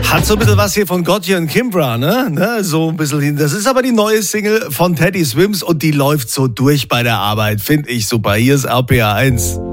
Hat so ein bisschen was hier von Gotye und Kimbra, ne? So ein bisschen. Das ist aber die neue Single von Teddy Swims und die läuft so durch bei der Arbeit. Finde ich super. Hier ist RPR 1.